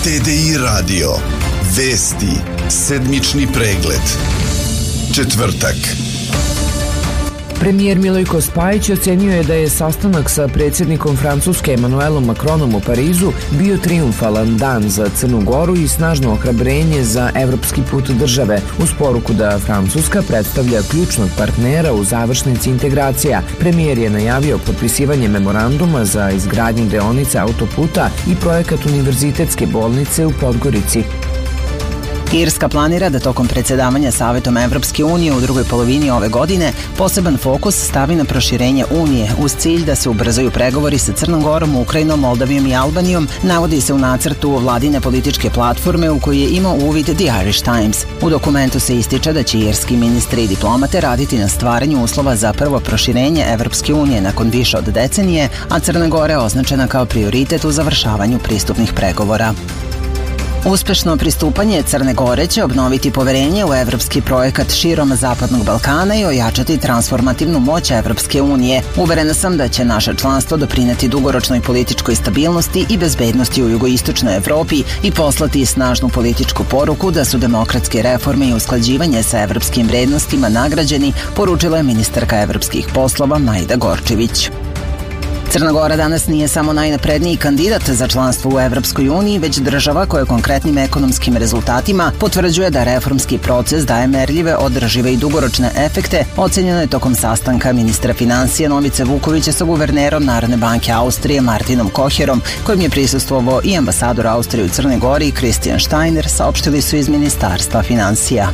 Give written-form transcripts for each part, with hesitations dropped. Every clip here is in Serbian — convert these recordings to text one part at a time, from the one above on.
TDI radio. Vesti. Sedmični pregled. Četvrtak. Premijer Milojko Spajić ocenio je da je sastanak sa predsjednikom Francuske Emmanuelom Macronom u Parizu bio trijumfalan dan za Crnu Goru i snažno ohrabrenje za evropski put države, uz poruku da Francuska predstavlja ključnog partnera u završnici integracija. Premijer je najavio potpisivanje memoranduma za izgradnju deonice autoputa i projekat univerzitetske bolnice u Podgorici. Irska planira da tokom predsjedavanja Savetom Evropske unije u drugoj polovini ove godine poseban fokus stavi na proširenje Unije uz cilj da se ubrzaju pregovori sa Crnom Gorom, Ukrajinom, Moldavijom i Albanijom, navodi se u nacrtu vladine političke platforme u kojoj je imao uvid The Irish Times. U dokumentu se ističe da će irski ministri i diplomate raditi na stvaranju uslova za prvo proširenje Evropske unije nakon više od decenije, a Crna Gora je označena kao prioritet u završavanju pristupnih pregovora. Uspešno pristupanje Crne Gore će obnoviti poverenje u evropski projekat širom Zapadnog Balkana i ojačati transformativnu moć Evropske unije. Uverena sam da će naše članstvo doprineti dugoročnoj političkoj stabilnosti i bezbednosti u jugoistočnoj Evropi i poslati snažnu političku poruku da su demokratske reforme i usklađivanje sa evropskim vrednostima nagrađeni, poručila je ministarka evropskih poslova Majda Gorčević. Crna Gora danas nije samo najnapredniji kandidat za članstvo u Evropskoj uniji, već država koja konkretnim ekonomskim rezultatima potvrđuje da reformski proces daje merljive, održive i dugoročne efekte, ocenjeno je tokom sastanka ministra financija Novice Vukovića sa guvernerom Narodne banke Austrije Martinom Kocherom, kojim je prisustvovao i ambasador Austrije u Crnoj Gori Christian Steiner, saopštili su iz Ministarstva financija.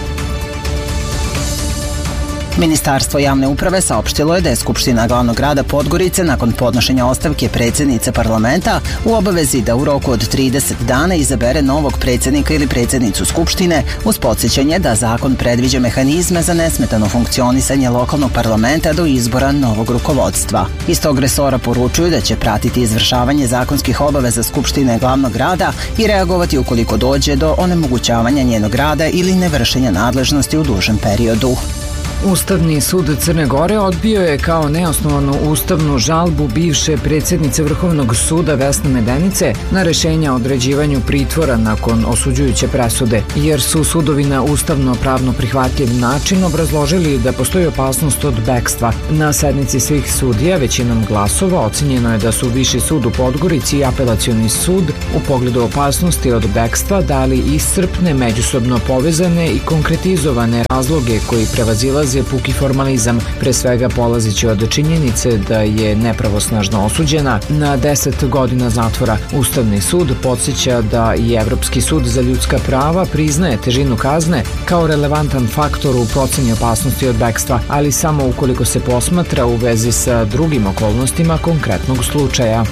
Ministarstvo javne uprave saopštilo je da je Skupština glavnog grada Podgorice nakon podnošenja ostavke predsjednice parlamenta u obavezi da u roku od 30 dana izabere novog predsjednika ili predsjednicu Skupštine, uz podsjećanje da zakon predviđa mehanizme za nesmetano funkcionisanje lokalnog parlamenta do izbora novog rukovodstva. Iz tog resora poručuju da će pratiti izvršavanje zakonskih obaveza Skupštine glavnog grada i reagovati ukoliko dođe do onemogućavanja njenog rada ili nevršenja nadležnosti u dužem periodu. Ustavni sud Crne Gore odbio je kao neosnovanu ustavnu žalbu bivše predsjednice Vrhovnog suda Vesne Medenice na rešenje o određivanju pritvora nakon osuđujuće presude, jer su sudovi na ustavno-pravno prihvatljiv način obrazložili da postoji opasnost od bekstva. Na sednici svih sudija većinom glasova ocenjeno je da su Viši sud u Podgorici i Apelacioni sud u pogledu opasnosti od bekstva dali iscrpne, međusobno povezane i konkretizovane razloge koji prevazilaze puki formalizam, pre svega polazeći od činjenice da je nepravosnažno osuđena na 10 godina zatvora. Ustavni sud podsjeća da i Evropski sud za ljudska prava priznaje težinu kazne kao relevantan faktor u proceni opasnosti od bekstva, ali samo ukoliko se posmatra u vezi sa drugim okolnostima konkretnog slučaja.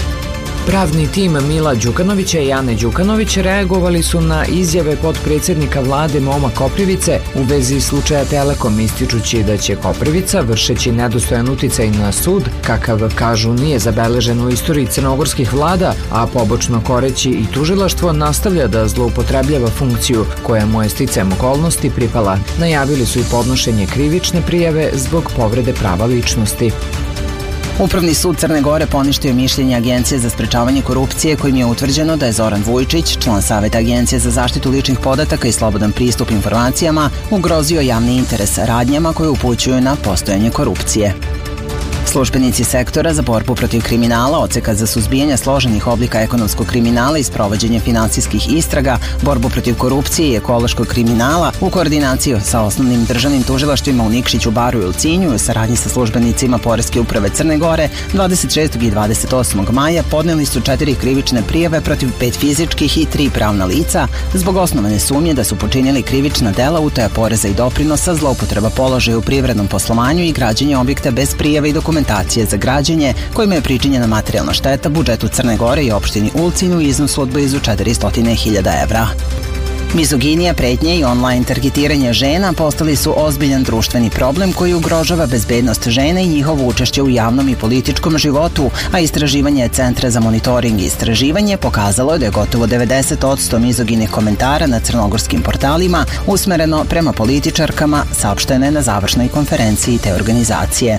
Pravni tim Mila Đukanovića i Ane Đukanović reagovali su na izjave potpredsjednika vlade Moma Koprivice u vezi slučaja Telekom, ističući da će Koprivica, vršeći nedostojan uticaj na sud, kakav kažu nije zabeležen u istoriji crnogorskih vlada, a pobočno koreći i tužilaštvo, nastavlja da zloupotrebljava funkciju koja mu je sticajem okolnosti pripala. Najavili su i podnošenje krivične prijave zbog povrede prava ličnosti. Upravni sud Crne Gore poništio mišljenje Agencije za sprečavanje korupcije kojim je utvrđeno da je Zoran Vujčić, član Saveta Agencije za zaštitu ličnih podataka i slobodan pristup informacijama, ugrozio javni interes radnjama koje upućuju na postojanje korupcije. Službenici sektora za borbu protiv kriminala, odseka za suzbijanje složenih oblika ekonomskog kriminala i sprovođenje finansijskih istraga, borbu protiv korupcije i ekološkog kriminala u koordinaciji sa osnovnim državnim tužilaštvima u Nikšiću, Baru i Ulcinju u saradnji sa službenicima Poreske uprave Crne Gore 26. i 28. maja podneli su 4 krivične prijave protiv 5 fizičkih i 3 pravna lica zbog osnovane sumnje da su počinili krivična dela utaja poreza i doprinosa, zloupotreba položaja u privrednom poslovanju i građenje objekta bez prijave i dokumentacije za građenje kojima je pričinjena materijalna šteta budžetu Crne Gore i opštini Ulcinj u iznosu od blizu 400.000 evra. Mizoginija, pretnje i online targetiranje žena postali su ozbiljan društveni problem koji ugrožava bezbednost žena i njihovo učešće u javnom i političkom životu, a istraživanje Centra za monitoring i istraživanje pokazalo je da je gotovo 90% mizoginih komentara na crnogorskim portalima usmereno prema političarkama, saopšteno je na završnoj konferenciji te organizacije.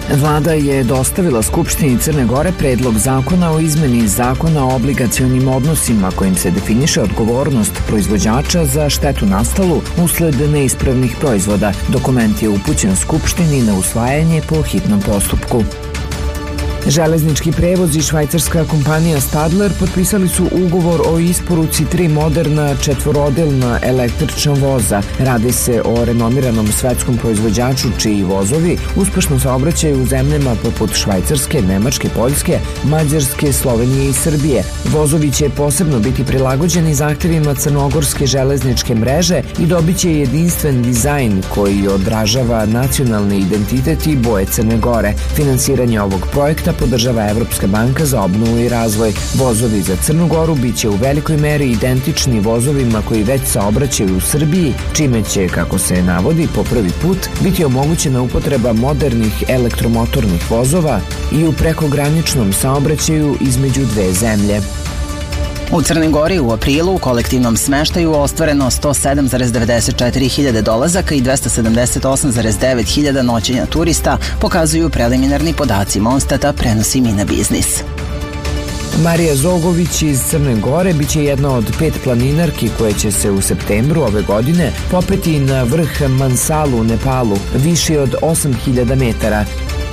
Vlada je dostavila Skupštini Crne Gore predlog zakona o izmeni Zakona o obligacionim odnosima kojim se definiše odgovornost proizvođača za štetu nastalu usled neispravnih proizvoda. Dokument je upućen Skupštini na usvajanje po hitnom postupku. Železnički prevoz i švajcarska kompanija Stadler potpisali su ugovor o isporuci 3 moderna četvorodelna električna voza. Radi se o renomiranom svetskom proizvođaču čiji vozovi uspešno saobraćaju u zemljama poput Švajcarske, Nemačke, Poljske, Mađarske, Slovenije i Srbije. Vozovi će posebno biti prilagođeni zahtevima crnogorske železničke mreže i dobit će jedinstven dizajn koji odražava nacionalni identitet i boje Crne Gore. Finansiranje ovog projekta podržava Evropska banka za obnovu i razvoj. Vozovi za Crnu Goru biće u velikoj meri identični vozovima koji već saobraćaju u Srbiji, čime će, kako se navodi, po prvi put biti omogućena upotreba modernih elektromotornih vozova i u prekograničnom saobraćaju između dve zemlje. U Crnoj Gori u aprilu u kolektivnom smeštaju ostvareno 107,94 hiljade dolazaka i 278,9 hiljada noćenja turista, pokazuju preliminarni podaci Monstata, prenosi Mina Biznis. Marija Zogović iz Crne Gore biće jedna od 5 planinarki koje će se u septembru ove godine popeti na vrh Mansalu u Nepalu, viši od 8000 metara.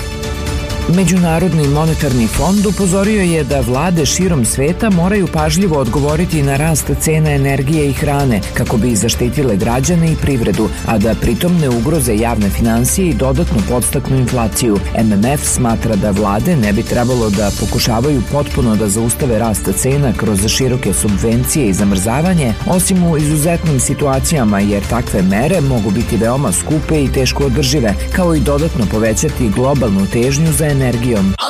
Međunarodni monetarni fond upozorio je da vlade širom sveta moraju pažljivo odgovoriti na rast cena energije i hrane kako bi zaštitile građane i privredu, a da pritom ne ugroze javne finansije i dodatno podstaknu inflaciju. MMF smatra da vlade ne bi trebalo da pokušavaju potpuno da zaustave rast cena kroz široke subvencije i zamrzavanje, osim u izuzetnim situacijama, jer takve mere mogu biti veoma skupe i teško održive, kao i dodatno povećati globalnu težnju za energijom.